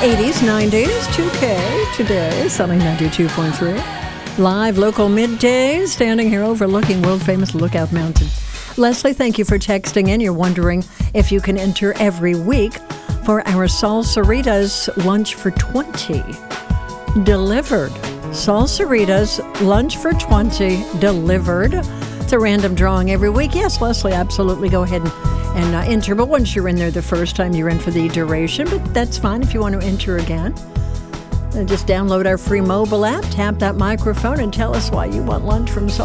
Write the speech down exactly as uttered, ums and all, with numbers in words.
eighties, nineties, two K today, Sunny ninety-two point three. Live local middays, standing here overlooking world-famous Lookout Mountain. Leslie, thank you for texting in. You're wondering if you can enter every week for our Salsaritas Lunch for twenty. Delivered. Salsaritas Lunch for twenty delivered. It's a random drawing every week. Yes, Leslie, absolutely. Go ahead and, and uh, enter. But once you're in there the first time, you're in for the duration. But that's fine if you want to enter again. Uh, just download our free mobile app, tap that microphone, and tell us why you want lunch from Salsaritas.